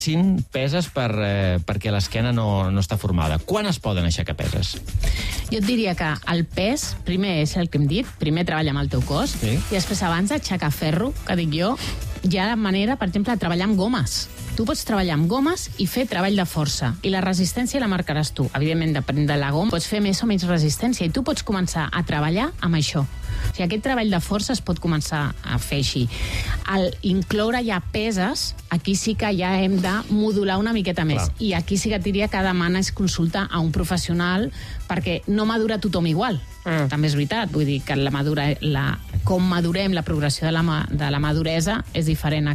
peses perquè l'esquena no està formada. Quan es poden aixecar peses? Jo et diria que el pes, primer és el que hem dit, primer treballa amb el teu cos, Sí. i després abans d'aixecar ferro, que dic jo, hi ha manera, per exemple, de treballar amb gomes. Tu pots treballar amb gomes i fer treball de força. I la resistència la marcaràs tu. Evidentment, depèn de la goma, pots fer més o menys resistència. I tu pots començar a treballar amb això. O sigui, aquest treball de força es pot començar a fer així. Al incloure ja peses, aquí sí que ja hem de modular una miqueta més. Clar. I aquí sí que et diria que demanes consulta a un professional, perquè no madura tothom igual. També és veritat, vull dir que com madurem, la progressió de la maduresa és diferent